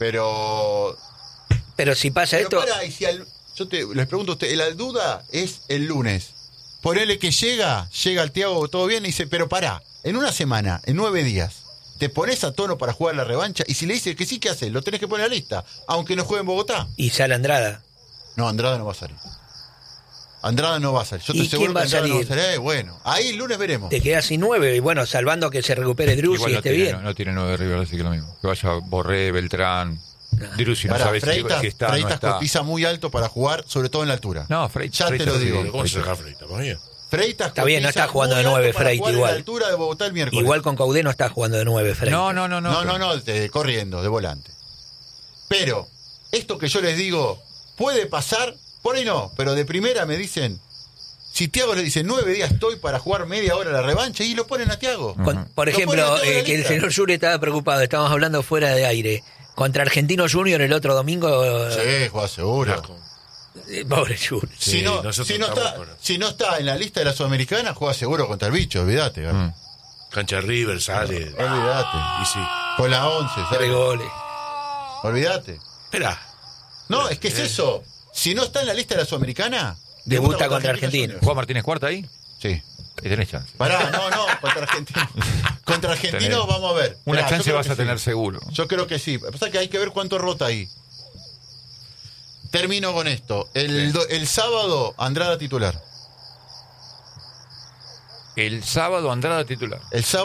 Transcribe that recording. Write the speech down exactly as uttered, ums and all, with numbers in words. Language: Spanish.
Pero... Pero si pasa Pero esto... para, y si al, yo te, les pregunto a usted, la duda es el lunes. Ponele que llega, llega el Thiago, todo bien, y dice, pero pará, en una semana, en nueve días, te pones a tono para jugar la revancha, y si le dices que sí, ¿qué haces? Lo tenés que poner a la lista, aunque no juegue en Bogotá. Y sale Andrada. No, Andrada no va a salir. Andrada no va a salir. Yo te ¿Y aseguro quién va que a Andrada no va a salir? salir. Eh, bueno, ahí el lunes veremos. Te quedas sin nueve, y bueno, salvando que se recupere Druzzi Igual y no esté tiene, bien. no, no tiene nueve River, así que lo mismo. Que vaya Borré, Beltrán, Druzzi, no Pará, sabes si, Freitas, si está o no Freitas está. cotiza muy alto para jugar, sobre todo en la altura. No, Freitas. Ya te lo digo. Pero ¿cómo se deja Freitas? ¿Más bien? Freitas Está bien, no cotiza está jugando muy de nueve, alto para Freitas, jugar en igual. la altura de Bogotá el miércoles. Igual con Caudé no está jugando de nueve, Freitas. No, no, no, no. No, no, no, de- corriendo, de volante. Pero, esto que yo les digo, puede pasar, por ahí no, pero de primera me dicen, si Thiago le dice nueve días estoy para jugar media hora la revancha, y lo ponen a Thiago. Con- por Lo ejemplo, ponen a Thiago en la eh, que el lista. señor Yuri estaba preocupado, estábamos hablando fuera de aire. Contra Argentino Junior el otro domingo, eh, Sí, juega seguro. eh, pobre Yuri. Si, Sí, no, nosotros si, no estamos está, con- si no está en la lista de la Sudamericana, juega seguro contra el bicho, olvídate. ¿verdad? Mm. Cancha de River, sale. Olvídate. Y sí. Con la once, Tres ¿sabes? goles. Olvídate. Espera. No, es que es eso. Si no está en la lista de la Sudamericana, Debuta contra Argentina. ¿Juega Martínez Cuarta ahí? Sí. Ahí tenés chance. Pará, no, no, contra Argentino. Contra Argentino Tenés- vamos a ver. Una Esperá, yo chance creo vas que a tener sí. seguro. Yo creo que sí. Lo que pasa es que hay que ver cuánto rota ahí. Termino con esto. El, Sí. do- el sábado, Andrada titular. El sábado Andrada titular. El sábado